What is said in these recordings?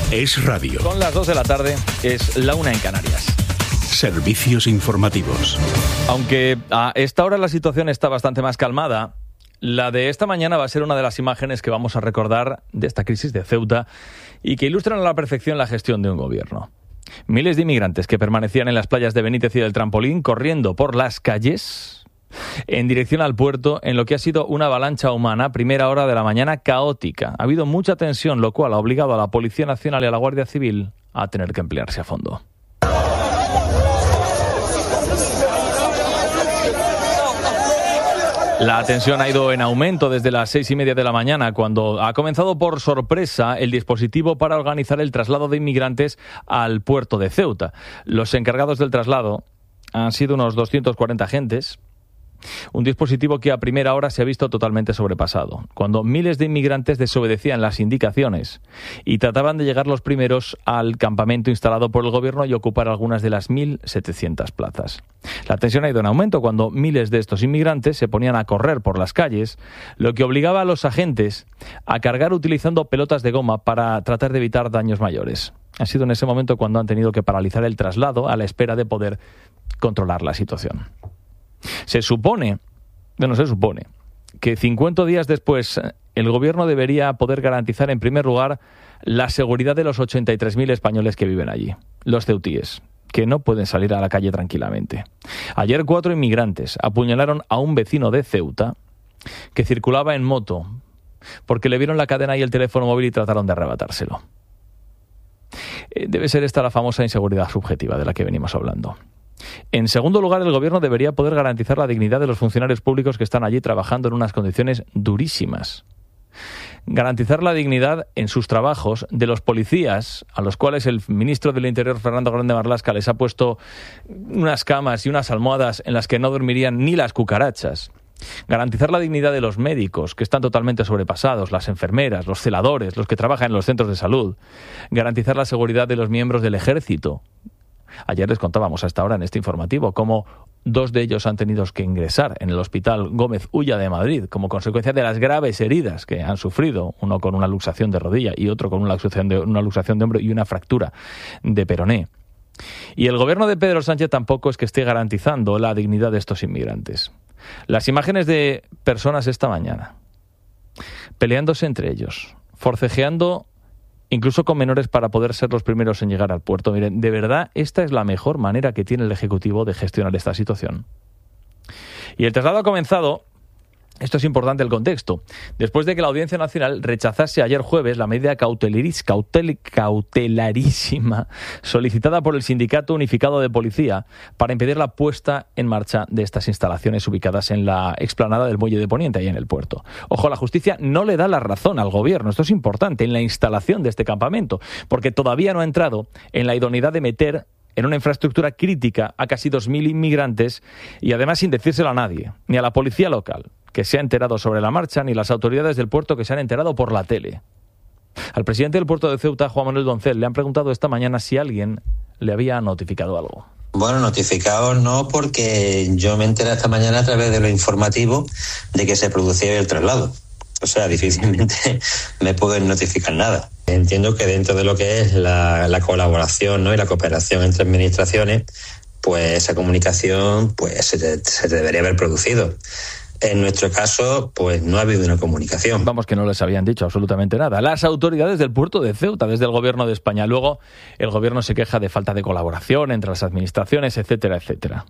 Es radio. Son las 2 de la tarde, es la 1 en Canarias. Servicios informativos. Aunque a esta hora la situación está bastante más calmada, la de esta mañana va a ser una de las imágenes que vamos a recordar de esta crisis de Ceuta y que ilustran a la perfección la gestión de un gobierno. Miles de inmigrantes que permanecían en las playas de Benítez y del Trampolín corriendo por las calles en dirección al puerto en lo que ha sido una avalancha humana, primera hora de la mañana caótica. Ha habido mucha tensión, lo cual ha obligado a la Policía Nacional y a la Guardia Civil a tener que emplearse a fondo. La tensión ha ido en aumento desde las 6:30 de la mañana, cuando ha comenzado por sorpresa el dispositivo para organizar el traslado de inmigrantes al puerto de Ceuta. Los encargados del traslado han sido unos 240 agentes. Un dispositivo que a primera hora se ha visto totalmente sobrepasado, cuando miles de inmigrantes desobedecían las indicaciones y trataban de llegar los primeros al campamento instalado por el gobierno y ocupar algunas de las 1.700 plazas. La tensión ha ido en aumento cuando miles de estos inmigrantes se ponían a correr por las calles, lo que obligaba a los agentes a cargar utilizando pelotas de goma para tratar de evitar daños mayores. Ha sido en ese momento cuando han tenido que paralizar el traslado a la espera de poder controlar la situación. Se supone que 50 días después el gobierno debería poder garantizar en primer lugar la seguridad de los 83.000 españoles que viven allí, los ceutíes, que no pueden salir a la calle tranquilamente. Ayer 4 inmigrantes apuñalaron a un vecino de Ceuta que circulaba en moto porque le vieron la cadena y el teléfono móvil y trataron de arrebatárselo. Debe ser esta la famosa inseguridad subjetiva de la que venimos hablando. En segundo lugar, el gobierno debería poder garantizar la dignidad de los funcionarios públicos que están allí trabajando en unas condiciones durísimas. Garantizar la dignidad en sus trabajos de los policías, a los cuales el ministro del Interior, Fernando Grande Marlaska, les ha puesto unas camas y unas almohadas en las que no dormirían ni las cucarachas. Garantizar la dignidad de los médicos, que están totalmente sobrepasados, las enfermeras, los celadores, los que trabajan en los centros de salud. Garantizar la seguridad de los miembros del ejército. Ayer les contábamos a esta hora en este informativo cómo 2 de ellos han tenido que ingresar en el Hospital Gómez Ulla de Madrid como consecuencia de las graves heridas que han sufrido, uno con una luxación de rodilla y otro con una luxación de hombro y una fractura de peroné. Y el gobierno de Pedro Sánchez tampoco es que esté garantizando la dignidad de estos inmigrantes. Las imágenes de personas esta mañana peleándose entre ellos, forcejeando incluso con menores para poder ser los primeros en llegar al puerto. Miren, de verdad, esta es la mejor manera que tiene el Ejecutivo de gestionar esta situación. Y el traslado ha comenzado, esto es importante el contexto, después de que la Audiencia Nacional rechazase ayer jueves la medida cautelarísima solicitada por el Sindicato Unificado de Policía para impedir la puesta en marcha de estas instalaciones ubicadas en la explanada del Muelle de Poniente, ahí en el puerto. Ojo, la justicia no le da la razón al gobierno, esto es importante, en la instalación de este campamento, porque todavía no ha entrado en la idoneidad de meter en una infraestructura crítica a casi 2.000 inmigrantes y además sin decírselo a nadie, ni a la policía local, que se ha enterado sobre la marcha, ni las autoridades del puerto que se han enterado por la tele. Al presidente del puerto de Ceuta, Juan Manuel Doncel, le han preguntado esta mañana si alguien le había notificado algo. Bueno, notificado no, porque yo me enteré esta mañana a través de lo informativo de que se producía el traslado. O sea, difícilmente me pueden notificar nada. Entiendo que dentro de lo que es la colaboración, ¿no?, y la cooperación entre administraciones, pues esa comunicación pues se debería haber producido. En nuestro caso, pues no ha habido una comunicación. Vamos, que no les habían dicho absolutamente nada. Las autoridades del puerto de Ceuta, desde el gobierno de España. Luego, el gobierno se queja de falta de colaboración entre las administraciones, etcétera, etcétera.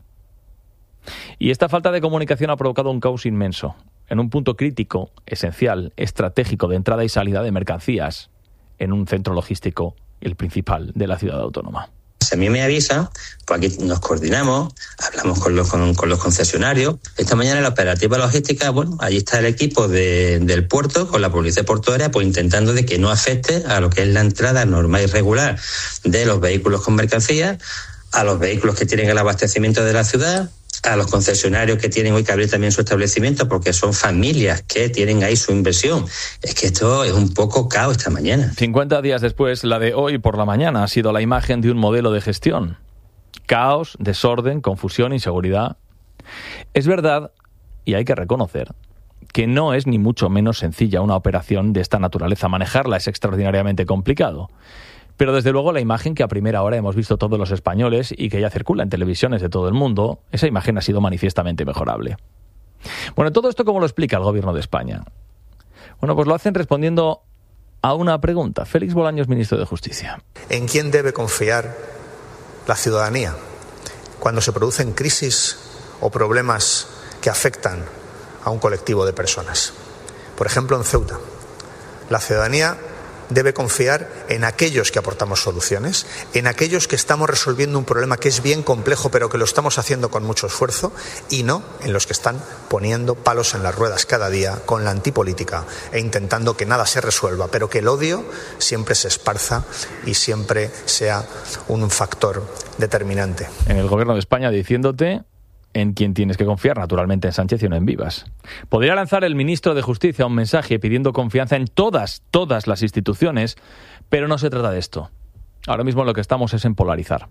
Y esta falta de comunicación ha provocado un caos inmenso, en un punto crítico, esencial, estratégico de entrada y salida de mercancías, en un centro logístico, el principal de la ciudad autónoma. Si a mí me avisa, pues aquí nos coordinamos, hablamos con los concesionarios. Esta mañana en la operativa logística, bueno, allí está el equipo del puerto con la policía portuaria, pues intentando de que no afecte a lo que es la entrada normal y regular de los vehículos con mercancías, a los vehículos que tienen el abastecimiento de la ciudad, a los concesionarios que tienen hoy que abrir también su establecimiento, porque son familias que tienen ahí su inversión. Es que esto es un poco caos esta mañana. 50 días después, la de hoy por la mañana ha sido la imagen de un modelo de gestión. Caos, desorden, confusión, inseguridad. Es verdad, y hay que reconocer, que no es ni mucho menos sencilla una operación de esta naturaleza. Manejarla es extraordinariamente complicado. Pero desde luego la imagen que a primera hora hemos visto todos los españoles y que ya circula en televisiones de todo el mundo, esa imagen ha sido manifiestamente mejorable. Bueno, todo esto ¿cómo lo explica el Gobierno de España? Bueno, pues lo hacen respondiendo a una pregunta. Félix Bolaños, ministro de Justicia. ¿En quién debe confiar la ciudadanía cuando se producen crisis o problemas que afectan a un colectivo de personas? Por ejemplo, en Ceuta, la ciudadanía debe confiar en aquellos que aportamos soluciones, en aquellos que estamos resolviendo un problema que es bien complejo, pero que lo estamos haciendo con mucho esfuerzo, y no en los que están poniendo palos en las ruedas cada día con la antipolítica e intentando que nada se resuelva, pero que el odio siempre se esparza y siempre sea un factor determinante. En el Gobierno de España diciéndote en quién tienes que confiar, naturalmente en Sánchez y no en Vivas. Podría lanzar el ministro de Justicia un mensaje pidiendo confianza en todas las instituciones, pero no se trata de esto. Ahora mismo lo que estamos es en polarizar.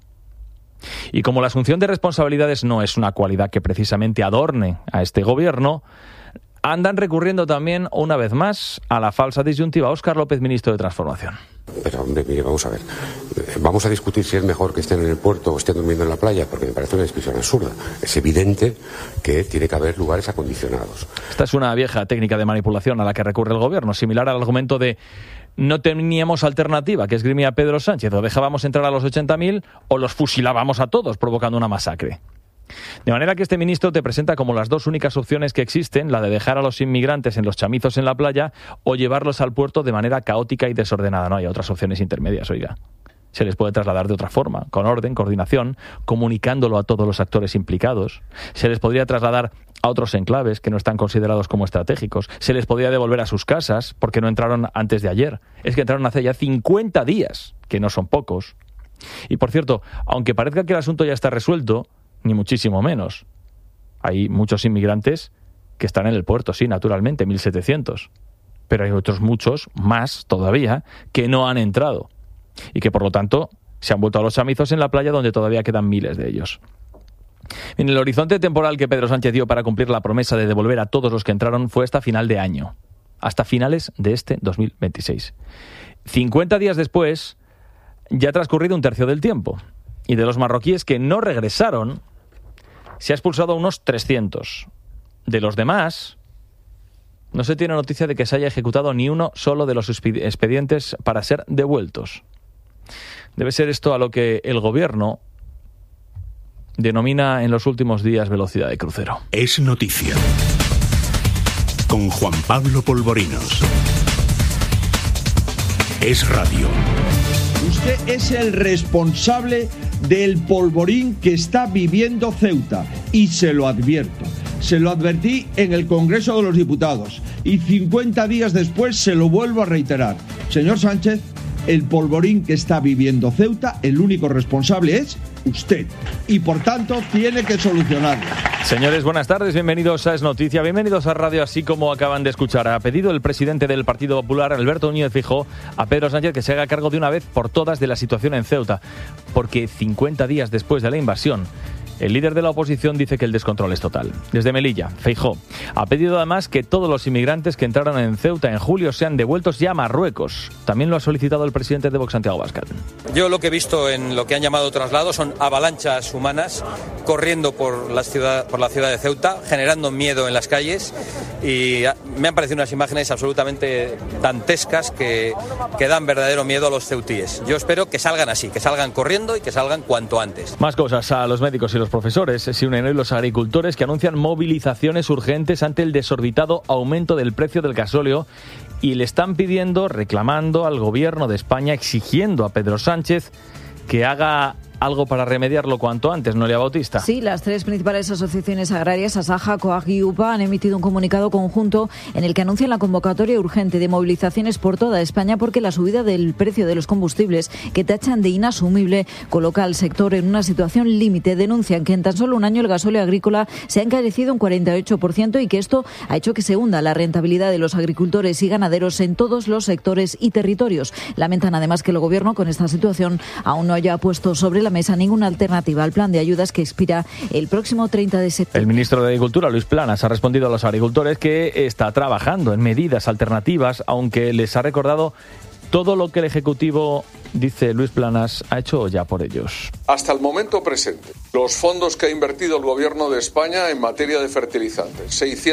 Y como la asunción de responsabilidades no es una cualidad que precisamente adorne a este gobierno, andan recurriendo también, una vez más, a la falsa disyuntiva. Óscar López, ministro de Transformación. Pero, hombre, mire, vamos a ver. Vamos a discutir si es mejor que estén en el puerto o estén durmiendo en la playa, porque me parece una discusión absurda. Es evidente que tiene que haber lugares acondicionados. Esta es una vieja técnica de manipulación a la que recurre el gobierno, similar al argumento de no teníamos alternativa, que esgrimía Pedro Sánchez: o dejábamos entrar a los 80.000 o los fusilábamos a todos, provocando una masacre. De manera que este ministro te presenta como las dos únicas opciones que existen, la de dejar a los inmigrantes en los chamizos en la playa o llevarlos al puerto de manera caótica y desordenada. No hay otras opciones intermedias, oiga. Se les puede trasladar de otra forma, con orden, coordinación, comunicándolo a todos los actores implicados. Se les podría trasladar a otros enclaves que no están considerados como estratégicos. Se les podría devolver a sus casas porque no entraron antes de ayer. Es que entraron hace ya 50 días, que no son pocos. Y por cierto, aunque parezca que el asunto ya está resuelto, ni muchísimo menos. Hay muchos inmigrantes que están en el puerto, sí, naturalmente, 1.700. Pero hay otros muchos, más todavía, que no han entrado. Y que, por lo tanto, se han vuelto a los chamizos en la playa, donde todavía quedan miles de ellos. En el horizonte temporal que Pedro Sánchez dio para cumplir la promesa de devolver a todos los que entraron fue hasta final de año. Hasta finales de este 2026. 50 días después, ya ha transcurrido un tercio del tiempo. Y de los marroquíes que no regresaron, se ha expulsado a unos 300. De los demás, no se tiene noticia de que se haya ejecutado ni uno solo de los expedientes para ser devueltos. Debe ser esto a lo que el gobierno denomina en los últimos días velocidad de crucero. Es noticia. Con Juan Pablo Polvorinos. Es radio. Usted es el responsable del polvorín que está viviendo Ceuta, y se lo advierto. Se lo advertí en el Congreso de los Diputados y 50 días después se lo vuelvo a reiterar. Señor Sánchez, el polvorín que está viviendo Ceuta, el único responsable es usted, y por tanto tiene que solucionarlo. Señores, buenas tardes, bienvenidos a Es Noticia, bienvenidos a Radio. Así como acaban de escuchar, ha pedido el presidente del Partido Popular, Alberto Núñez Feijóo, a Pedro Sánchez que se haga cargo de una vez por todas de la situación en Ceuta, porque 50 días después de la invasión, el líder de la oposición dice que el descontrol es total. Desde Melilla, Feijóo ha pedido además que todos los inmigrantes que entraron en Ceuta en julio sean devueltos ya a Marruecos. También lo ha solicitado el presidente de Vox, Santiago Abascal. Yo lo que he visto en lo que han llamado traslados son avalanchas humanas corriendo por la ciudad de Ceuta, generando miedo en las calles, y me han parecido unas imágenes absolutamente dantescas que dan verdadero miedo a los ceutíes. Yo espero que salgan así, que salgan corriendo y que salgan cuanto antes. Más cosas. A los médicos y los profesores se unen hoy los agricultores que anuncian movilizaciones urgentes ante el desorbitado aumento del precio del gasóleo y le están pidiendo, reclamando al gobierno de España, exigiendo a Pedro Sánchez que haga algo para remediarlo cuanto antes, Noelia Bautista. Sí, las tres principales asociaciones agrarias, Asaja, COAG y UPA, han emitido un comunicado conjunto en el que anuncian la convocatoria urgente de movilizaciones por toda España porque la subida del precio de los combustibles, que tachan de inasumible, coloca al sector en una situación límite. Denuncian que en tan solo un año el gasóleo agrícola se ha encarecido un 48% y que esto ha hecho que se hunda la rentabilidad de los agricultores y ganaderos en todos los sectores y territorios. Lamentan además que el gobierno con esta situación aún no haya puesto sobre la mesa ninguna alternativa al plan de ayudas que expira el próximo 30 de septiembre. El ministro de Agricultura, Luis Planas, ha respondido a los agricultores que está trabajando en medidas alternativas, aunque les ha recordado todo lo que el Ejecutivo dice Luis Planas, ha hecho ya por ellos. Hasta el momento presente, los fondos que ha invertido el Gobierno de España en materia de fertilizantes,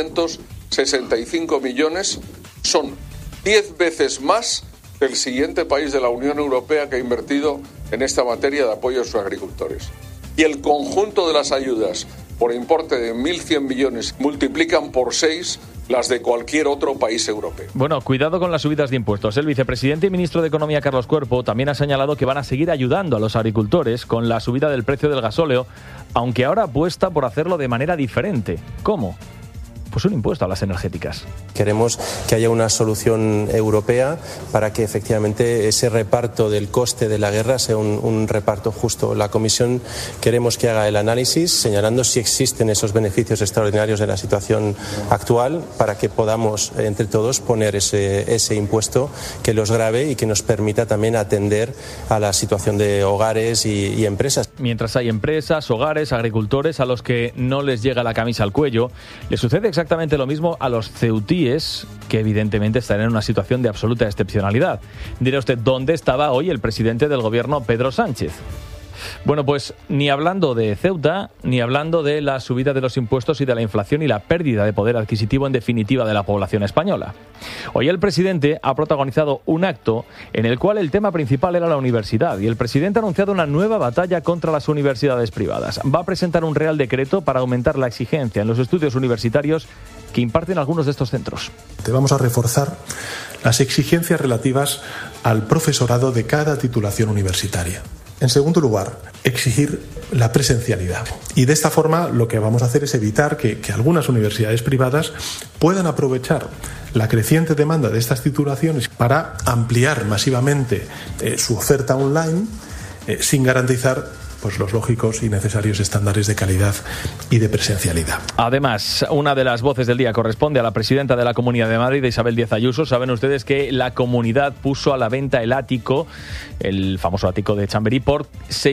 665 millones, son 10 veces más que el siguiente país de la Unión Europea que ha invertido en esta materia de apoyo a sus agricultores. Y el conjunto de las ayudas por importe de 1.100 millones multiplican por 6 las de cualquier otro país europeo. Bueno, cuidado con las subidas de impuestos. El vicepresidente y ministro de Economía, Carlos Cuerpo, también ha señalado que van a seguir ayudando a los agricultores con la subida del precio del gasóleo, aunque ahora apuesta por hacerlo de manera diferente. ¿Cómo? Pues un impuesto a las energéticas. Queremos que haya una solución europea para que efectivamente ese reparto del coste de la guerra sea un reparto justo. La Comisión queremos que haga el análisis señalando si existen esos beneficios extraordinarios de la situación actual para que podamos entre todos poner ese impuesto que los grave y que nos permita también atender a la situación de hogares y empresas. Mientras hay empresas, hogares, agricultores a los que no les llega la camisa al cuello, les sucede exactamente lo mismo a los ceutíes, que evidentemente están en una situación de absoluta excepcionalidad. Dirá usted, ¿dónde estaba hoy el presidente del gobierno, Pedro Sánchez? Bueno, pues ni hablando de Ceuta, ni hablando de la subida de los impuestos y de la inflación y la pérdida de poder adquisitivo en definitiva de la población española. Hoy el presidente ha protagonizado un acto en el cual el tema principal era la universidad y el presidente ha anunciado una nueva batalla contra las universidades privadas. Va a presentar un real decreto para aumentar la exigencia en los estudios universitarios que imparten algunos de estos centros. Vamos a reforzar las exigencias relativas al profesorado de cada titulación universitaria. En segundo lugar, exigir la presencialidad. Y de esta forma lo que vamos a hacer es evitar que algunas universidades privadas puedan aprovechar la creciente demanda de estas titulaciones para ampliar masivamente su oferta online sin garantizar pues los lógicos y necesarios estándares de calidad y de presencialidad. Además, una de las voces del día corresponde a la presidenta de la Comunidad de Madrid, Isabel Díaz Ayuso. Saben ustedes que la comunidad puso a la venta el ático, el famoso ático de Chamberí, por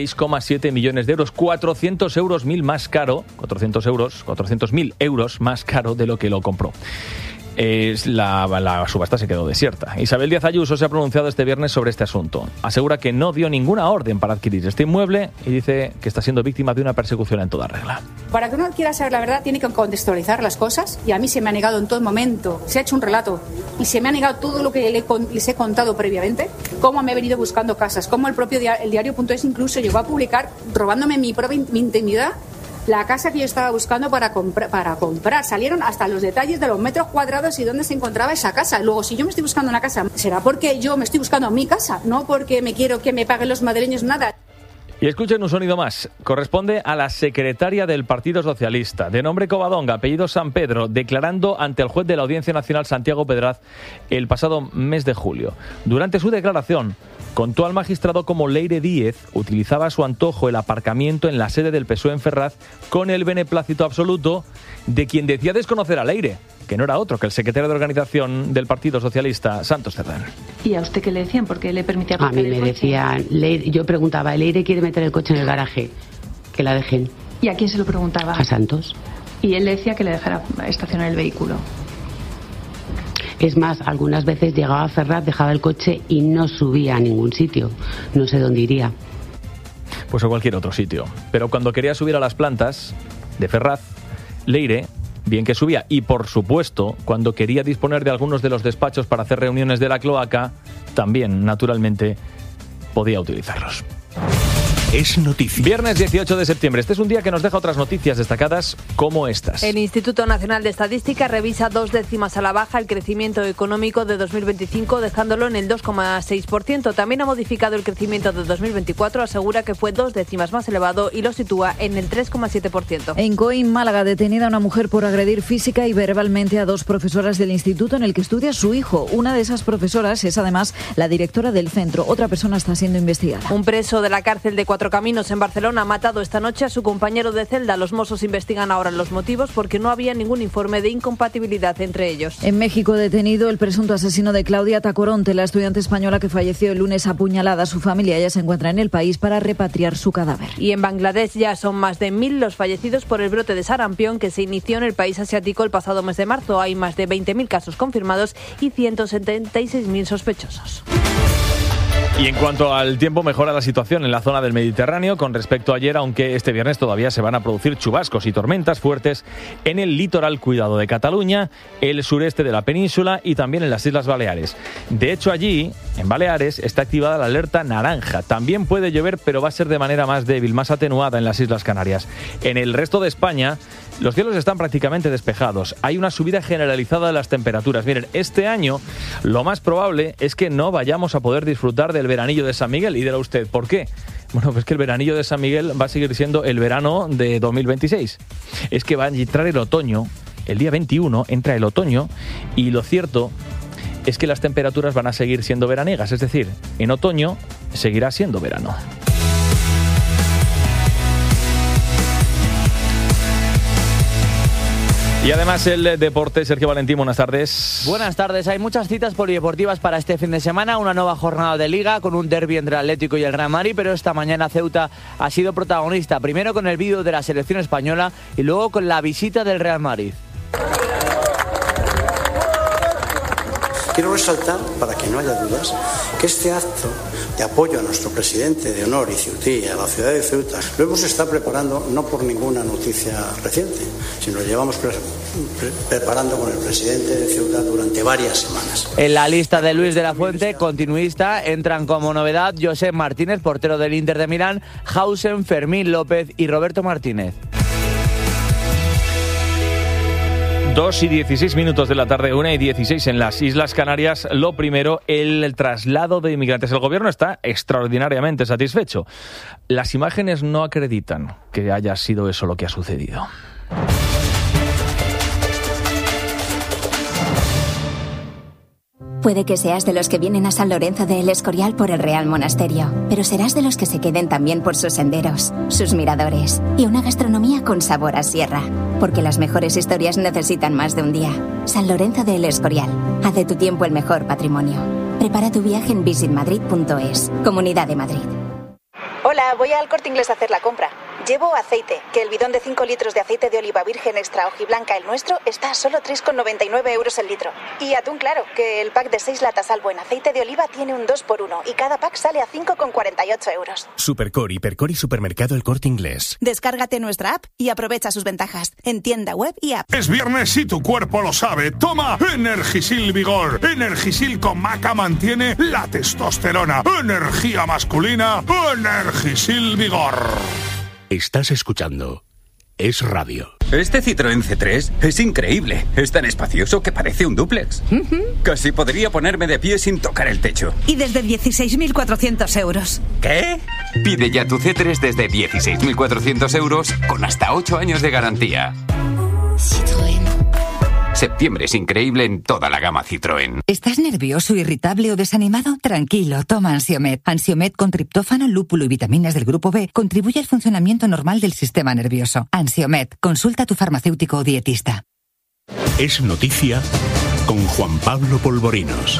6,7 millones de euros, 400.000 más caro, 400.000 euros más caro de lo que lo compró. La subasta se quedó desierta. Isabel Díaz Ayuso se ha pronunciado este viernes sobre este asunto. Asegura que no dio ninguna orden para adquirir este inmueble y dice que está siendo víctima de una persecución en toda regla. Para que uno quiera saber la verdad tiene que contextualizar las cosas y a mí se me ha negado en todo momento, se ha hecho un relato y se me ha negado todo lo que les he contado previamente, cómo me he venido buscando casas, cómo el propio el diario.es incluso llegó a publicar, robándome mi intimidad, la casa que yo estaba buscando para comprar. Salieron hasta los detalles de los metros cuadrados y dónde se encontraba esa casa. Luego, si yo me estoy buscando una casa, será porque yo me estoy buscando mi casa, no porque me quiero que me paguen los madrileños nada. Y escuchen un sonido más. Corresponde a la secretaria del Partido Socialista, de nombre Covadonga, apellido San Pedro, declarando ante el juez de la Audiencia Nacional, Santiago Pedraz, el pasado mes de julio. Durante su declaración, contó al magistrado cómo Leire Díez utilizaba a su antojo el aparcamiento en la sede del PSOE en Ferraz con el beneplácito absoluto de quien decía desconocer a Leire, que no era otro que el secretario de organización del Partido Socialista, Santos Cerdán. ¿Y a usted qué le decían? ¿Por qué le permitía aparcar el coche? A mí me decían, yo preguntaba, Leire quiere meter el coche en el garaje, que la dejen. ¿Y a quién se lo preguntaba? A Santos. Y él le decía que le dejara estacionar el vehículo. Es más, algunas veces llegaba a Ferraz, dejaba el coche y no subía a ningún sitio. No sé dónde iría. Pues a cualquier otro sitio. Pero cuando quería subir a las plantas de Ferraz, Leire, bien que subía. Y por supuesto, cuando quería disponer de algunos de los despachos para hacer reuniones de la cloaca, también, naturalmente, podía utilizarlos. Es noticia. Viernes 18 de septiembre. Este es un día que nos deja otras noticias destacadas como estas. El Instituto Nacional de Estadística revisa 2 décimas a la baja el crecimiento económico de 2025, dejándolo en el 2,6%. También ha modificado el crecimiento de 2024, asegura que fue 2 décimas más elevado y lo sitúa en el 3,7%. En Coín, Málaga, detenida una mujer por agredir física y verbalmente a 2 profesoras del instituto en el que estudia su hijo. Una de esas profesoras es además la directora del centro. Otra persona está siendo investigada. Un preso de la cárcel de Cuatro Caminos en Barcelona ha matado esta noche a su compañero de celda. Los Mossos investigan ahora los motivos porque no había ningún informe de incompatibilidad entre ellos. En México, detenido el presunto asesino de Claudia Tacoronte, la estudiante española que falleció el lunes apuñalada. Su familia ya se encuentra en el país para repatriar su cadáver. Y en Bangladesh ya son más de 1.000 los fallecidos por el brote de sarampión que se inició en el país asiático el pasado mes de marzo. Hay más de 20.000 casos confirmados y 176.000 sospechosos. Y en cuanto al tiempo, mejora la situación en la zona del Mediterráneo con respecto a ayer, aunque este viernes todavía se van a producir chubascos y tormentas fuertes en el litoral cuidado de Cataluña, el sureste de la península y también en las Islas Baleares. De hecho, allí, en Baleares, está activada la alerta naranja. También puede llover, pero va a ser de manera más débil, más atenuada en las Islas Canarias. En el resto de España, los cielos están prácticamente despejados. Hay una subida generalizada de las temperaturas. Miren, este año lo más probable es que no vayamos a poder disfrutar del veranillo de San Miguel. Y dirá usted, ¿por qué? Bueno, pues que el veranillo de San Miguel va a seguir siendo el verano de 2026. Es que va a entrar el otoño, el día 21 entra el otoño, y lo cierto es que las temperaturas van a seguir siendo veraniegas. Es decir, en otoño seguirá siendo verano. Y además el deporte, Sergio Valentín, buenas tardes. Buenas tardes, hay muchas citas polideportivas para este fin de semana, una nueva jornada de Liga con un derbi entre el Atlético y el Real Madrid, pero esta mañana Ceuta ha sido protagonista, primero con el vídeo de la selección española y luego con la visita del Real Madrid. Quiero resaltar, para que no haya dudas, que este acto de apoyo a nuestro presidente de honor y Ceutí, a la ciudad de Ceuta, lo hemos estado preparando no por ninguna noticia reciente, sino lo llevamos preparando con el presidente de Ceuta durante varias semanas. En la lista de Luis de la Fuente, continuista, entran como novedad Josep Martínez, portero del Inter de Milán, Hausen, Fermín López y Roberto Martínez. 2:16 de la tarde, 1:16 en las Islas Canarias. Lo primero, el traslado de inmigrantes. El gobierno está extraordinariamente satisfecho. Las imágenes no acreditan que haya sido eso lo que ha sucedido. Puede que seas de los que vienen a San Lorenzo de El Escorial por el Real Monasterio, pero serás de los que se queden también por sus senderos, sus miradores y una gastronomía con sabor a sierra. Porque las mejores historias necesitan más de un día. San Lorenzo de El Escorial. Haz de tu tiempo el mejor patrimonio. Prepara tu viaje en visitmadrid.es. Comunidad de Madrid. Hola, voy al Corte Inglés a hacer la compra. Llevo aceite, que el bidón de 5 litros de aceite de oliva virgen extra hojiblanca, el nuestro, está a solo 3,99 euros el litro. Y atún, claro, que el pack de 6 latas al buen aceite de oliva tiene un 2x1 y cada pack sale a 5,48 euros. Supercor, Hipercor y Supermercado El Corte Inglés. Descárgate nuestra app y aprovecha sus ventajas en tienda web y app. Es viernes y tu cuerpo lo sabe. Toma Energisil Vigor. Energisil con maca mantiene la testosterona. Energía masculina. Energisil Vigor. Estás escuchando Es Radio. Este Citroën C3 es increíble. Es tan espacioso que parece un dúplex. Casi podría ponerme de pie sin tocar el techo. Y desde 16.400 euros. ¿Qué? Pide ya tu C3 desde 16.400 euros con hasta 8 años de garantía. Citroën. Septiembre es increíble en toda la gama Citroën. ¿Estás nervioso, irritable o desanimado? Tranquilo, toma Ansiomed. Ansiomed con triptófano, lúpulo y vitaminas del grupo B contribuye al funcionamiento normal del sistema nervioso. Ansiomed, consulta a tu farmacéutico o dietista. Es noticia con Juan Pablo Polvorinos.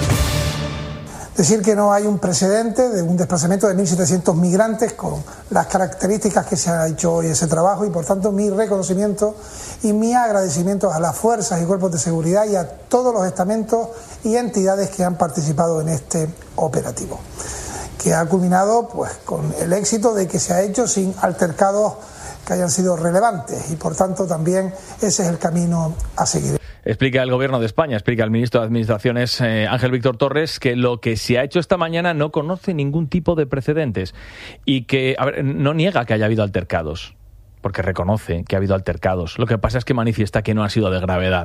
Decir que no hay un precedente de un desplazamiento de 1.700 migrantes con las características que se ha hecho hoy ese trabajo y por tanto mi reconocimiento y mi agradecimiento a las fuerzas y cuerpos de seguridad y a todos los estamentos y entidades que han participado en este operativo, que ha culminado pues con el éxito de que se ha hecho sin altercados que hayan sido relevantes y por tanto también ese es el camino a seguir. Explica el Gobierno de España, explica el ministro de Administraciones, Ángel Víctor Torres, que lo que se ha hecho esta mañana no conoce ningún tipo de precedentes y que no niega que haya habido altercados, porque reconoce que ha habido altercados. Lo que pasa es que manifiesta que no han sido de gravedad.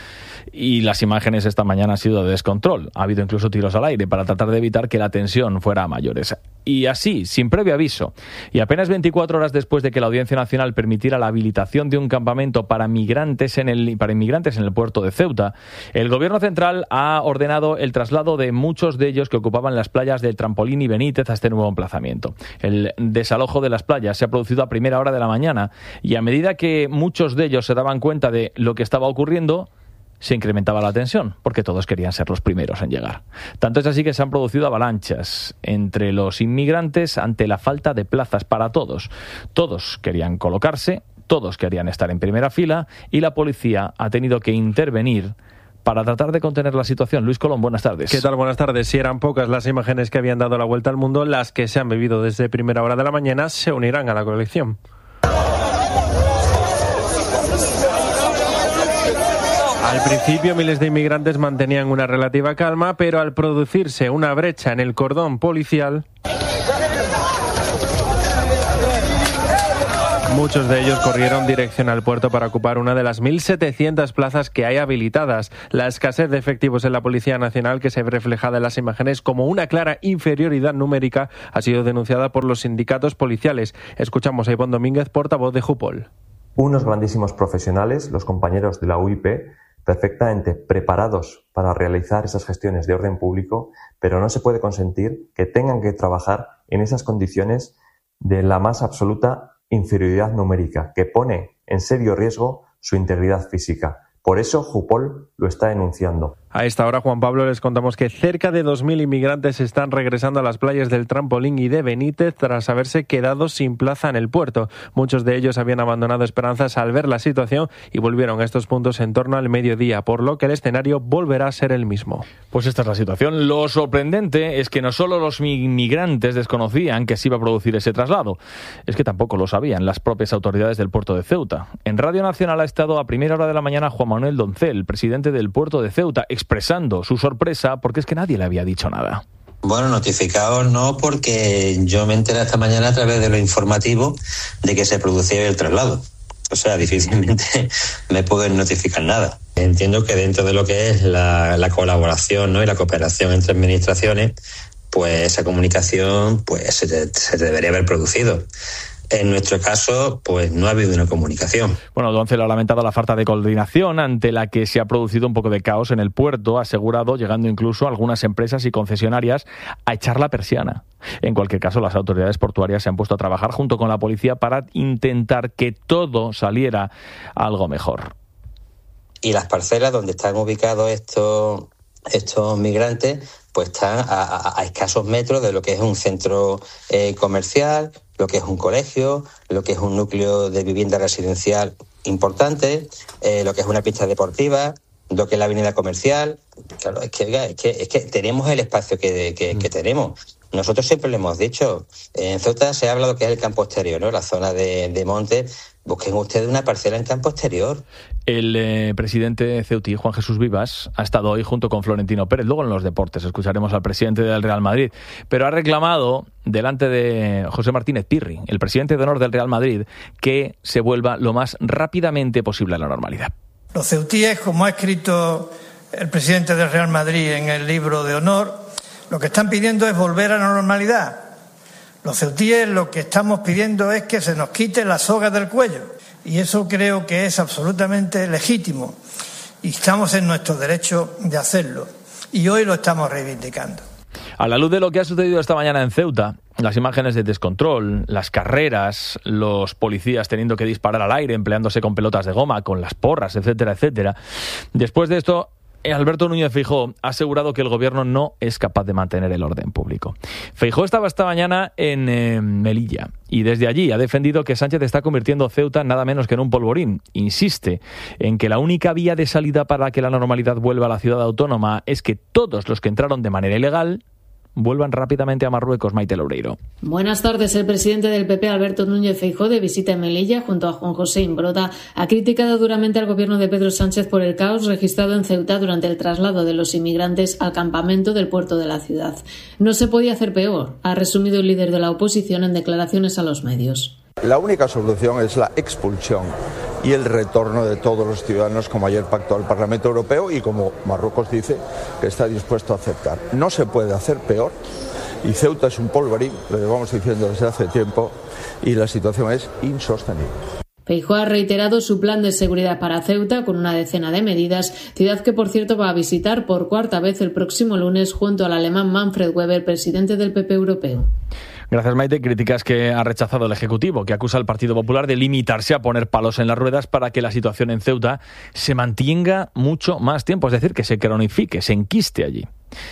Y las imágenes esta mañana han sido de descontrol. Ha habido incluso tiros al aire para tratar de evitar que la tensión fuera a mayores. Y así, sin previo aviso, y apenas 24 horas después de que la Audiencia Nacional permitiera la habilitación de un campamento para inmigrantes en el puerto de Ceuta, el Gobierno central ha ordenado el traslado de muchos de ellos que ocupaban las playas de Trampolín y Benítez a este nuevo emplazamiento. El desalojo de las playas se ha producido a primera hora de la mañana y a medida que muchos de ellos se daban cuenta de lo que estaba ocurriendo, se incrementaba la tensión, porque todos querían ser los primeros en llegar. Tanto es así que se han producido avalanchas entre los inmigrantes ante la falta de plazas para todos. Todos querían colocarse, todos querían estar en primera fila y la policía ha tenido que intervenir para tratar de contener la situación. Luis Colón, buenas tardes. ¿Qué tal? Buenas tardes. Si eran pocas las imágenes que habían dado la vuelta al mundo, las que se han vivido desde primera hora de la mañana se unirán a la colección. Al principio, miles de inmigrantes mantenían una relativa calma, pero al producirse una brecha en el cordón policial, muchos de ellos corrieron dirección al puerto para ocupar una de las 1.700 plazas que hay habilitadas. La escasez de efectivos en la Policía Nacional, que se ve reflejada en las imágenes como una clara inferioridad numérica, ha sido denunciada por los sindicatos policiales. Escuchamos a Ivonne Domínguez, portavoz de Jupol. Unos grandísimos profesionales, los compañeros de la UIP, perfectamente preparados para realizar esas gestiones de orden público, pero no se puede consentir que tengan que trabajar en esas condiciones de la más absoluta inferioridad numérica, que pone en serio riesgo su integridad física. Por eso Jupol lo está denunciando. A esta hora, Juan Pablo, les contamos que cerca de 2.000 inmigrantes están regresando a las playas del Trampolín y de Benítez tras haberse quedado sin plaza en el puerto. Muchos de ellos habían abandonado esperanzas al ver la situación y volvieron a estos puntos en torno al mediodía, por lo que el escenario volverá a ser el mismo. Pues esta es la situación. Lo sorprendente es que no solo los inmigrantes desconocían que se iba a producir ese traslado, es que tampoco lo sabían las propias autoridades del puerto de Ceuta. En Radio Nacional ha estado a primera hora de la mañana Juan Manuel Doncel, presidente del puerto de Ceuta, expresando su sorpresa porque es que nadie le había dicho nada. Bueno, notificados no, porque yo me enteré esta mañana a través de lo informativo de que se producía el traslado. O sea, difícilmente me pueden notificar nada. Entiendo que dentro de lo que es la colaboración, ¿no?, y la cooperación entre administraciones, pues esa comunicación pues se debería haber producido. En nuestro caso, pues no ha habido una comunicación. Bueno, Doncel ha lamentado la falta de coordinación ante la que se ha producido un poco de caos en el puerto, ha asegurado, llegando incluso algunas empresas y concesionarias a echar la persiana. En cualquier caso, las autoridades portuarias se han puesto a trabajar junto con la policía para intentar que todo saliera algo mejor. Y las parcelas donde están ubicados estos migrantes, pues están a escasos metros de lo que es un centro comercial, lo que es un colegio, lo que es un núcleo de vivienda residencial importante, lo que es una pista deportiva, lo que es la avenida comercial. Claro, es que tenemos el espacio que tenemos. Nosotros siempre le hemos dicho, en Ceuta se habla de lo que es el campo exterior, ¿no?, la zona de monte. Busquen ustedes una parcela en campo exterior. El presidente ceutí, Juan Jesús Vivas, ha estado hoy junto con Florentino Pérez. Luego en los deportes escucharemos al presidente del Real Madrid, pero ha reclamado delante de José Martínez Pirri, el presidente de honor del Real Madrid, que se vuelva lo más rápidamente posible a la normalidad. Los ceutíes, como ha escrito el presidente del Real Madrid en el libro de honor, lo que están pidiendo es volver a la normalidad. Los ceutíes lo que estamos pidiendo es que se nos quite la soga del cuello, y eso creo que es absolutamente legítimo y estamos en nuestro derecho de hacerlo, y hoy lo estamos reivindicando. A la luz de lo que ha sucedido esta mañana en Ceuta, las imágenes de descontrol, las carreras, los policías teniendo que disparar al aire, empleándose con pelotas de goma, con las porras, etcétera, etcétera. Después de esto, Alberto Núñez Feijóo ha asegurado que el gobierno no es capaz de mantener el orden público. Feijóo estaba esta mañana en Melilla y desde allí ha defendido que Sánchez está convirtiendo Ceuta nada menos que en un polvorín. Insiste en que la única vía de salida para que la normalidad vuelva a la ciudad autónoma es que todos los que entraron de manera ilegal vuelvan rápidamente a Marruecos. Maite Loureiro. Buenas tardes. El presidente del PP, Alberto Núñez Feijóo, de visita en Melilla junto a Juan José Imbroda, ha criticado duramente al gobierno de Pedro Sánchez por el caos registrado en Ceuta durante el traslado de los inmigrantes al campamento del puerto de la ciudad. No se podía hacer peor, ha resumido el líder de la oposición en declaraciones a los medios. La única solución es la expulsión y el retorno de todos los ciudadanos, como ayer pactó el Parlamento Europeo y como Marruecos dice que está dispuesto a aceptar. No se puede hacer peor y Ceuta es un polvorín, lo llevamos diciendo desde hace tiempo, y la situación es insostenible. Feijóo ha reiterado su plan de seguridad para Ceuta con una decena de medidas, ciudad que por cierto va a visitar por cuarta vez el próximo lunes junto al alemán Manfred Weber, presidente del PP europeo. Gracias, Maite. Críticas que ha rechazado el Ejecutivo, que acusa al Partido Popular de limitarse a poner palos en las ruedas para que la situación en Ceuta se mantenga mucho más tiempo, es decir, que se cronifique, se enquiste allí.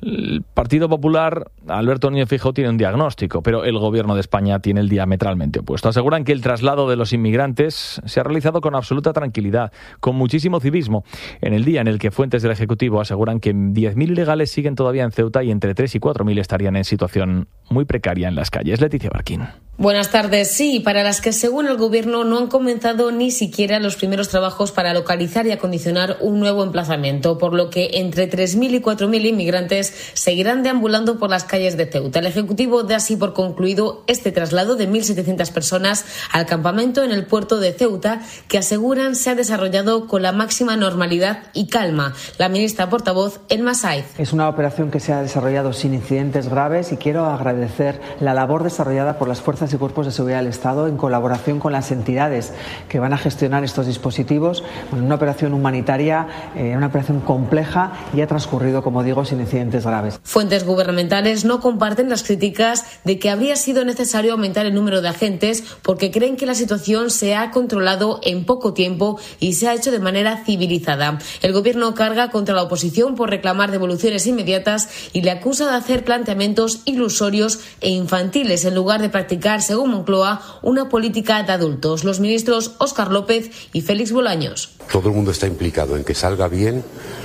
El Partido Popular, Alberto Núñez Feijóo, tiene un diagnóstico, pero el Gobierno de España tiene el diametralmente opuesto. Aseguran que el traslado de los inmigrantes se ha realizado con absoluta tranquilidad, con muchísimo civismo, en el día en el que fuentes del Ejecutivo aseguran que 10.000 ilegales siguen todavía en Ceuta y entre 3 y 4.000 estarían en situación muy precaria en las calles. Leticia Barquín. Buenas tardes. Sí, para las que según el Gobierno no han comenzado ni siquiera los primeros trabajos para localizar y acondicionar un nuevo emplazamiento, por lo que entre 3.000 y 4.000 inmigrantes seguirán deambulando por las calles de Ceuta. El Ejecutivo da así por concluido este traslado de 1.700 personas al campamento en el puerto de Ceuta, que aseguran se ha desarrollado con la máxima normalidad y calma. La ministra portavoz, Elma Saiz. Es una operación que se ha desarrollado sin incidentes graves y quiero agradecer la labor desarrollada por las fuerzas y cuerpos de seguridad del Estado en colaboración con las entidades que van a gestionar estos dispositivos. Una operación humanitaria, una operación compleja y ha transcurrido, como digo, sin incidentes graves. Fuentes gubernamentales no comparten las críticas de que habría sido necesario aumentar el número de agentes porque creen que la situación se ha controlado en poco tiempo y se ha hecho de manera civilizada. El Gobierno carga contra la oposición por reclamar devoluciones inmediatas y le acusa de hacer planteamientos ilusorios e infantiles en lugar de practicar, según Moncloa, una política de adultos. Los ministros Óscar López y Félix Bolaños. Todo el mundo está implicado en que salga bien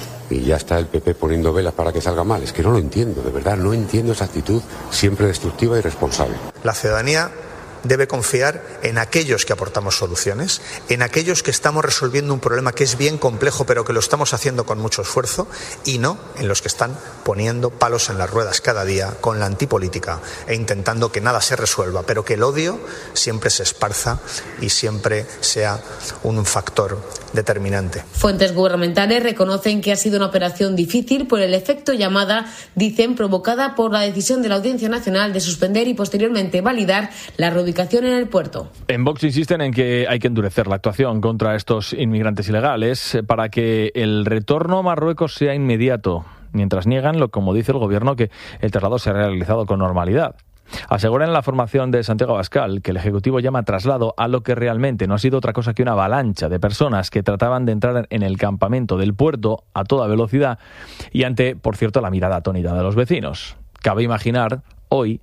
y ya está el PP poniendo velas para que salga mal. Es que no lo entiendo, de verdad, no entiendo esa actitud siempre destructiva y irresponsable. La ciudadanía debe confiar en aquellos que aportamos soluciones, en aquellos que estamos resolviendo un problema que es bien complejo, pero que lo estamos haciendo con mucho esfuerzo, y no en los que están poniendo palos en las ruedas cada día con la antipolítica e intentando que nada se resuelva, pero que el odio siempre se esparza y siempre sea un factor determinante. Fuentes gubernamentales reconocen que ha sido una operación difícil por el efecto llamada, dicen, provocada por la decisión de la Audiencia Nacional de suspender y posteriormente validar la reubicación en el puerto. En Vox insisten en que hay que endurecer la actuación contra estos inmigrantes ilegales para que el retorno a Marruecos sea inmediato, mientras niegan, como dice el Gobierno, que el traslado se ha realizado con normalidad. Aseguran en la formación de Santiago Abascal que el Ejecutivo llama traslado a lo que realmente no ha sido otra cosa que una avalancha de personas que trataban de entrar en el campamento del puerto a toda velocidad y ante, por cierto, la mirada atónita de los vecinos. Cabe imaginar hoy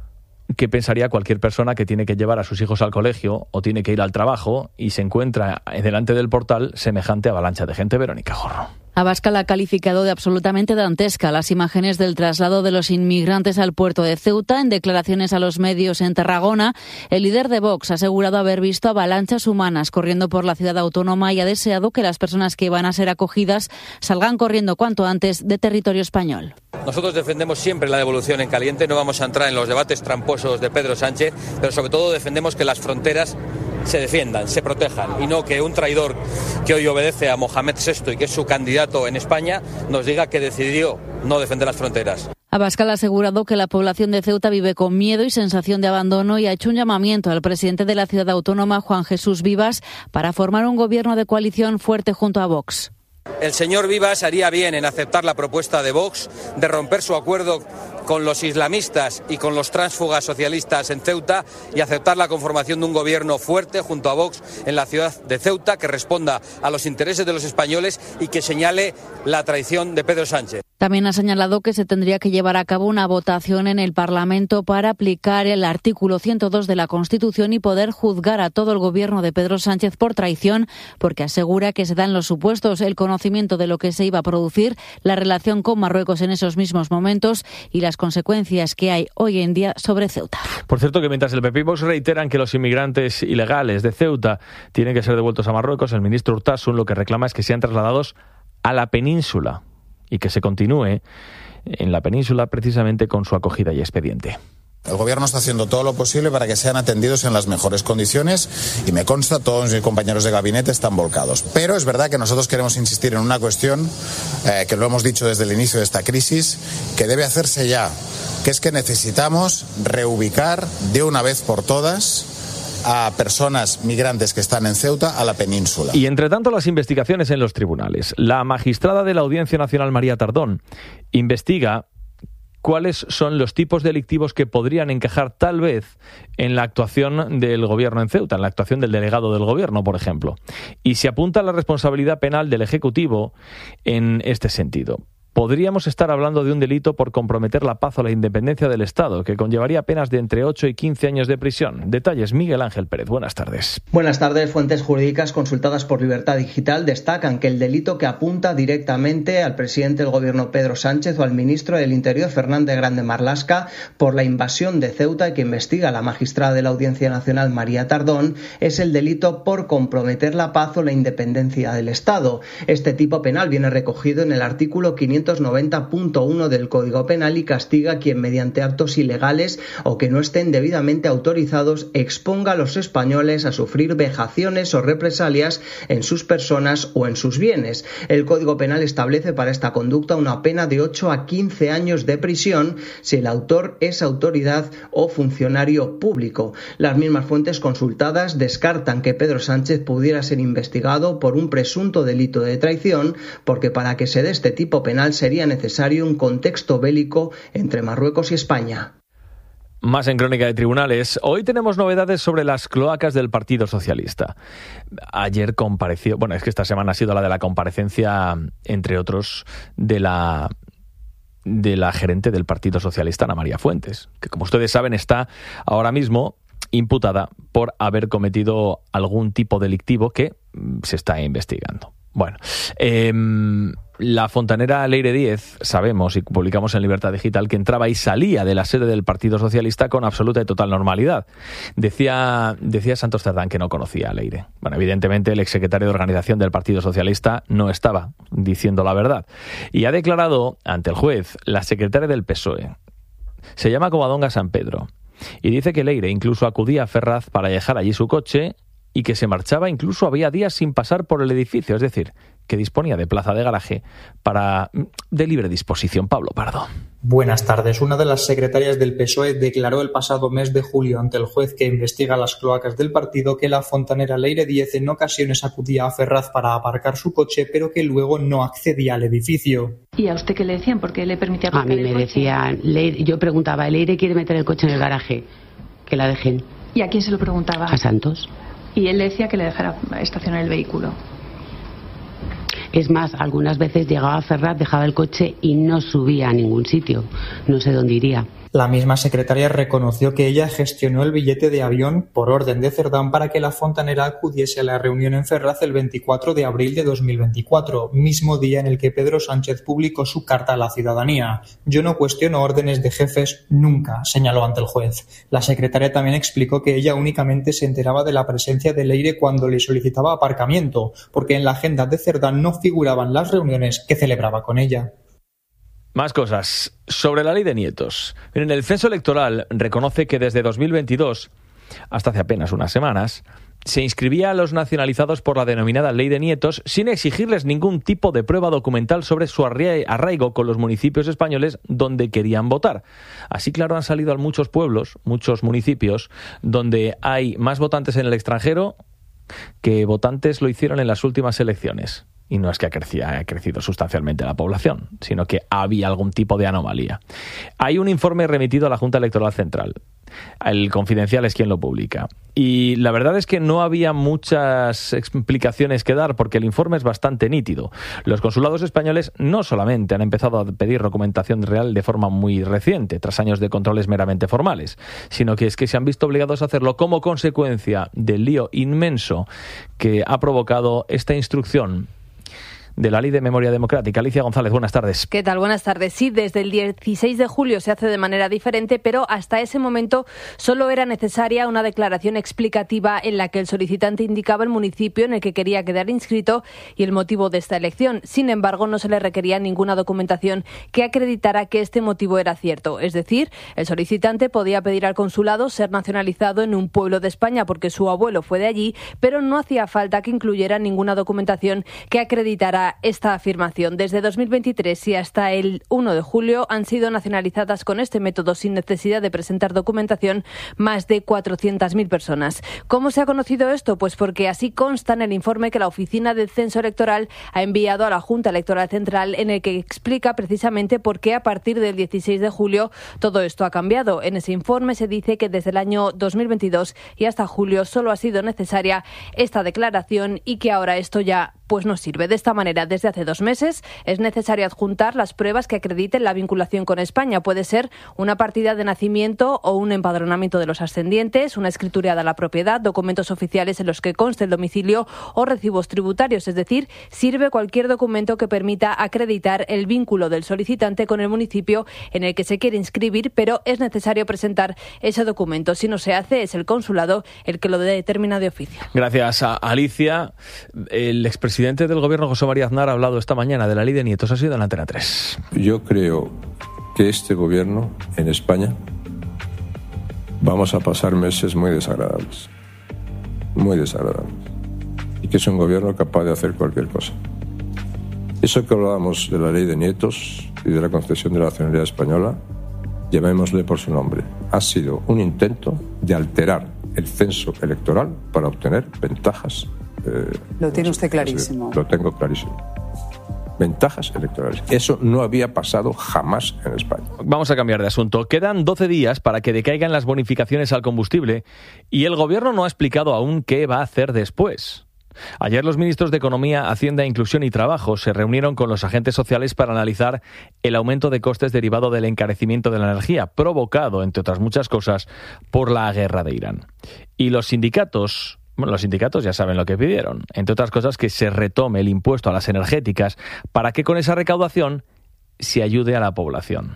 qué pensaría cualquier persona que tiene que llevar a sus hijos al colegio o tiene que ir al trabajo y se encuentra delante del portal semejante avalancha de gente. Verónica Jorro. Abascal ha calificado de absolutamente dantesca las imágenes del traslado de los inmigrantes al puerto de Ceuta. En declaraciones a los medios en Tarragona, el líder de Vox ha asegurado haber visto avalanchas humanas corriendo por la ciudad autónoma y ha deseado que las personas que van a ser acogidas salgan corriendo cuanto antes de territorio español. Nosotros defendemos siempre la devolución en caliente, no vamos a entrar en los debates tramposos de Pedro Sánchez, pero sobre todo defendemos que las fronteras se defiendan, se protejan y no que un traidor que hoy obedece a Mohamed VI y que es su candidato en España nos diga que decidió no defender las fronteras. Abascal ha asegurado que la población de Ceuta vive con miedo y sensación de abandono y ha hecho un llamamiento al presidente de la ciudad autónoma, Juan Jesús Vivas, para formar un gobierno de coalición fuerte junto a Vox. El señor Vivas haría bien en aceptar la propuesta de Vox de romper su acuerdo con los islamistas y con los tránsfugas socialistas en Ceuta y aceptar la conformación de un gobierno fuerte junto a Vox en la ciudad de Ceuta que responda a los intereses de los españoles y que señale la traición de Pedro Sánchez. También ha señalado que se tendría que llevar a cabo una votación en el Parlamento para aplicar el artículo 102 de la Constitución y poder juzgar a todo el gobierno de Pedro Sánchez por traición, porque asegura que se dan los supuestos, el conocimiento de lo que se iba a producir, la relación con Marruecos en esos mismos momentos y las consecuencias que hay hoy en día sobre Ceuta. Por cierto, que mientras el PP y Vox reiteran que los inmigrantes ilegales de Ceuta tienen que ser devueltos a Marruecos, el ministro Urtasun lo que reclama es que sean trasladados a la península y que se continúe en la península precisamente con su acogida y expediente. El Gobierno está haciendo todo lo posible para que sean atendidos en las mejores condiciones y me consta, todos mis compañeros de gabinete están volcados. Pero es verdad que nosotros queremos insistir en una cuestión que lo hemos dicho desde el inicio de esta crisis, que debe hacerse ya, que es que necesitamos reubicar de una vez por todas a personas migrantes que están en Ceuta a la península. Y entre tanto las investigaciones en los tribunales. La magistrada de la Audiencia Nacional, María Tardón, investiga cuáles son los tipos delictivos que podrían encajar tal vez en la actuación del gobierno en Ceuta, en la actuación del delegado del gobierno, por ejemplo. Y se apunta a la responsabilidad penal del Ejecutivo en este sentido. podríamos estar hablando de un delito por comprometer la paz o la independencia del Estado, que conllevaría penas de entre 8 y 15 años de prisión. Detalles, Miguel Ángel Pérez. Buenas tardes. Buenas tardes. Fuentes jurídicas consultadas por Libertad Digital destacan que el delito que apunta directamente al presidente del Gobierno Pedro Sánchez o al ministro del Interior Fernández Grande Marlaska por la invasión de Ceuta y que investiga la magistrada de la Audiencia Nacional María Tardón es el delito por comprometer la paz o la independencia del Estado. Este tipo penal viene recogido en el artículo 590.1 del Código Penal y castiga a quien mediante actos ilegales o que no estén debidamente autorizados exponga a los españoles a sufrir vejaciones o represalias en sus personas o en sus bienes. El Código Penal establece para esta conducta una pena de 8 a 15 años de prisión si el autor es autoridad o funcionario público. Las mismas fuentes consultadas descartan que Pedro Sánchez pudiera ser investigado por un presunto delito de traición, porque para que se dé este tipo penal sería necesario un contexto bélico entre Marruecos y España. Más en Crónica de Tribunales. Hoy tenemos novedades sobre las cloacas del Partido Socialista. Ayer compareció, bueno, es que esta semana ha sido la de la comparecencia, entre otros, de la gerente del Partido Socialista, Ana María Fuentes, que como ustedes saben está ahora mismo imputada por haber cometido algún tipo delictivo que se está investigando. Bueno, la fontanera Leire Díez, sabemos y publicamos en Libertad Digital que entraba y salía de la sede del Partido Socialista con absoluta y total normalidad. Decía Santos Cerdán que no conocía a Leire. Bueno, evidentemente el exsecretario de Organización del Partido Socialista no estaba diciendo la verdad. Y ha declarado ante el juez la secretaria del PSOE. Se llama Covadonga San Pedro. Y dice que Leire incluso acudía a Ferraz para dejar allí su coche y que se marchaba incluso había días sin pasar por el edificio, es decir, que disponía de plaza de garaje de libre disposición. Pablo Pardo. Buenas tardes. Una de las secretarias del PSOE declaró el pasado mes de julio ante el juez que investiga las cloacas del partido que la fontanera Leire Díez en ocasiones acudía a Ferraz para aparcar su coche, pero que luego no accedía al edificio. ¿Y a usted qué le decían? ¿Por qué le permitía aparcar el coche? A mí me decían, yo preguntaba, ¿Leire quiere meter el coche en el garaje? Que la dejen. ¿Y a quién se lo preguntaba? A Santos. Y él le decía que le dejara estacionar el vehículo. Es más, algunas veces llegaba a Ferraz, dejaba el coche y no subía a ningún sitio. No sé dónde iría. La misma secretaria reconoció que ella gestionó el billete de avión por orden de Cerdán para que la fontanera acudiese a la reunión en Ferraz el 24 de abril de 2024, mismo día en el que Pedro Sánchez publicó su carta a la ciudadanía. Yo no cuestiono órdenes de jefes nunca, señaló ante el juez. La secretaria también explicó que ella únicamente se enteraba de la presencia de Leire cuando le solicitaba aparcamiento, porque en la agenda de Cerdán no figuraban las reuniones que celebraba con ella. Más cosas. Sobre la ley de nietos. Miren, el censo electoral reconoce que desde 2022, hasta hace apenas unas semanas, se inscribía a los nacionalizados por la denominada ley de nietos sin exigirles ningún tipo de prueba documental sobre su arraigo con los municipios españoles donde querían votar. Así, claro, han salido a muchos pueblos, muchos municipios, donde hay más votantes en el extranjero que votantes lo hicieron en las últimas elecciones. Y no es que ha crecido sustancialmente la población, sino que había algún tipo de anomalía. Hay un informe remitido a la Junta Electoral Central. El Confidencial es quien lo publica. Y la verdad es que no había muchas explicaciones que dar porque el informe es bastante nítido. Los consulados españoles no solamente han empezado a pedir documentación real de forma muy reciente, tras años de controles meramente formales, sino que es que se han visto obligados a hacerlo como consecuencia del lío inmenso que ha provocado esta instrucción de la Ley de Memoria Democrática. Alicia González, buenas tardes. ¿Qué tal? Buenas tardes. Sí, desde el 16 de julio se hace de manera diferente, pero hasta ese momento solo era necesaria una declaración explicativa en la que el solicitante indicaba el municipio en el que quería quedar inscrito y el motivo de esta elección. Sin embargo, no se le requería ninguna documentación que acreditara que este motivo era cierto. Es decir, el solicitante podía pedir al consulado ser nacionalizado en un pueblo de España porque su abuelo fue de allí, pero no hacía falta que incluyera ninguna documentación que acreditara esta afirmación. Desde 2023 y hasta el 1 de julio han sido nacionalizadas con este método sin necesidad de presentar documentación más de 400.000 personas. ¿Cómo se ha conocido esto? Pues porque así consta en el informe que la Oficina del Censo Electoral ha enviado a la Junta Electoral Central, en el que explica precisamente por qué a partir del 16 de julio todo esto ha cambiado. En ese informe se dice que desde el año 2022 y hasta julio solo ha sido necesaria esta declaración y que ahora esto ya pues no sirve. De esta manera, desde hace 2 meses es necesario adjuntar las pruebas que acrediten la vinculación con España. Puede ser una partida de nacimiento o un empadronamiento de los ascendientes, una escritura de la propiedad, documentos oficiales en los que conste el domicilio o recibos tributarios. Es decir, sirve cualquier documento que permita acreditar el vínculo del solicitante con el municipio en el que se quiere inscribir, pero es necesario presentar ese documento. Si no se hace, es el consulado el que lo determina de oficio. Gracias a Alicia. El expresidente del gobierno, José María Aznar, ha hablado esta mañana de la ley de nietos. Ha sido en Antena 3. Yo creo que este gobierno en España vamos a pasar meses muy desagradables, y que es un gobierno capaz de hacer cualquier cosa. Eso que hablábamos de la ley de nietos y de la concesión de la nacionalidad española, llamémosle por su nombre, ha sido un intento de alterar el censo electoral para obtener ventajas. Lo tiene usted clarísimo. Lo tengo clarísimo. Ventajas electorales. Eso no había pasado jamás en España. Vamos a cambiar de asunto. Quedan 12 días para que decaigan las bonificaciones al combustible y el gobierno no ha explicado aún qué va a hacer después. Ayer los ministros de Economía, Hacienda, Inclusión y Trabajo se reunieron con los agentes sociales para analizar el aumento de costes derivado del encarecimiento de la energía, provocado, entre otras muchas cosas, por la guerra de Irán. Y los sindicatos ya saben lo que pidieron, entre otras cosas que se retome el impuesto a las energéticas para que con esa recaudación se ayude a la población.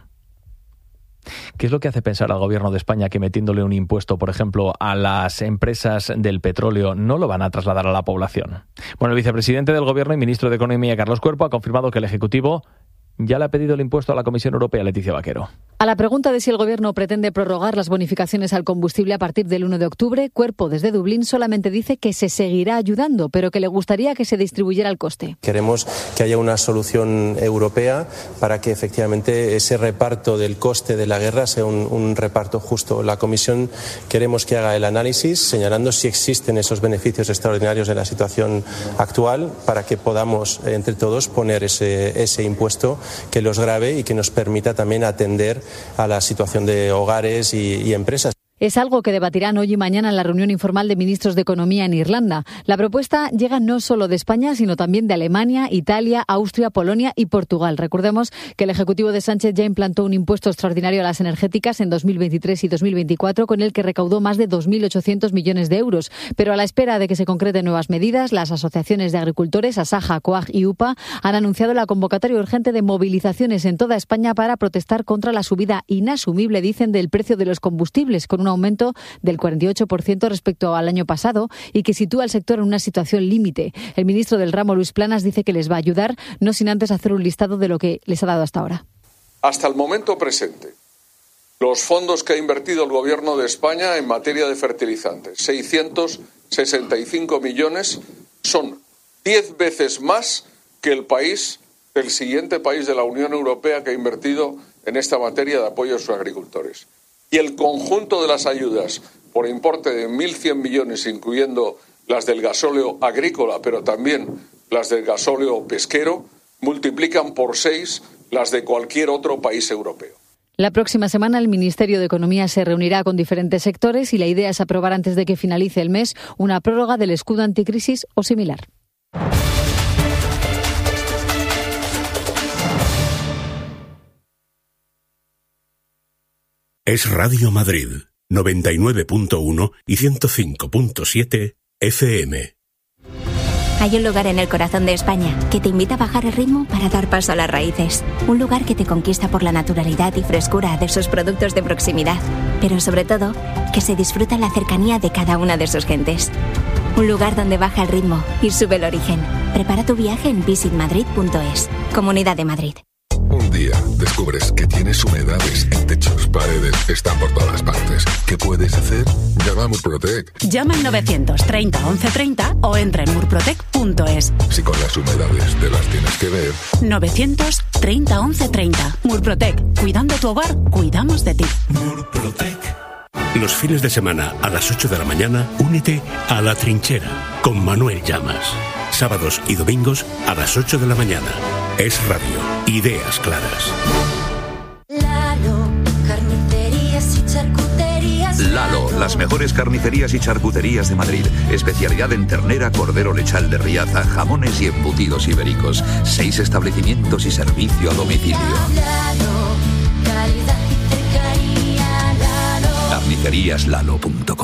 ¿Qué es lo que hace pensar al gobierno de España que metiéndole un impuesto, por ejemplo, a las empresas del petróleo, no lo van a trasladar a la población? Bueno, el vicepresidente del gobierno y ministro de Economía, Carlos Cuerpo, ha confirmado que el Ejecutivo ya le ha pedido el impuesto a la Comisión Europea. Leticia Vaquero. A la pregunta de si el Gobierno pretende prorrogar las bonificaciones al combustible a partir del 1 de octubre, Cuerpo, desde Dublín, solamente dice que se seguirá ayudando, pero que le gustaría que se distribuyera el coste. Queremos que haya una solución europea para que efectivamente ese reparto del coste de la guerra sea un reparto justo. La Comisión queremos que haga el análisis señalando si existen esos beneficios extraordinarios en la situación actual para que podamos entre todos poner ese impuesto que los grave y que nos permita también atender a la situación de hogares y empresas. Es algo que debatirán hoy y mañana en la reunión informal de ministros de Economía en Irlanda. La propuesta llega no solo de España, sino también de Alemania, Italia, Austria, Polonia y Portugal. Recordemos que el Ejecutivo de Sánchez ya implantó un impuesto extraordinario a las energéticas en 2023 y 2024, con el que recaudó más de 2.800 millones de euros. Pero a la espera de que se concreten nuevas medidas, las asociaciones de agricultores, Asaja, COAG y UPA, han anunciado la convocatoria urgente de movilizaciones en toda España para protestar contra la subida inasumible, dicen, del precio de los combustibles, con un aumento del 48% respecto al año pasado y que sitúa al sector en una situación límite. El ministro del ramo, Luis Planas, dice que les va a ayudar, no sin antes hacer un listado de lo que les ha dado hasta ahora. Hasta el momento presente, los fondos que ha invertido el Gobierno de España en materia de fertilizantes, 665 millones, son 10 veces más que el siguiente país de la Unión Europea que ha invertido en esta materia de apoyo a sus agricultores. Y el conjunto de las ayudas por importe de 1.100 millones, incluyendo las del gasóleo agrícola, pero también las del gasóleo pesquero, multiplican por 6 las de cualquier otro país europeo. La próxima semana el Ministerio de Economía se reunirá con diferentes sectores y la idea es aprobar antes de que finalice el mes una prórroga del escudo anticrisis o similar. Es Radio Madrid, 99.1 y 105.7 FM. Hay un lugar en el corazón de España que te invita a bajar el ritmo para dar paso a las raíces. Un lugar que te conquista por la naturalidad y frescura de sus productos de proximidad, pero sobre todo, que se disfruta en la cercanía de cada una de sus gentes. Un lugar donde baja el ritmo y sube el origen. Prepara tu viaje en visitmadrid.es. Comunidad de Madrid. Un día descubres que tienes humedades en techos, paredes, están por todas partes. ¿Qué puedes hacer? Llama a Murprotec. Llama al 930 1130 o entra en murprotec.es. Si con las humedades te las tienes que ver. 930 1130. Murprotec. Cuidando tu hogar, cuidamos de ti. Murprotec. Los fines de semana a las 8 de la mañana, únete a La Trinchera con Manuel Llamas. Sábados y domingos a las 8 de la mañana. Es Radio. Ideas claras. Lalo, carnicerías y charcuterías. Lalo, las mejores carnicerías y charcuterías de Madrid. Especialidad en ternera, cordero lechal de Riaza, jamones y embutidos ibéricos. 6 establecimientos y servicio a domicilio. Carniceríaslalo.com.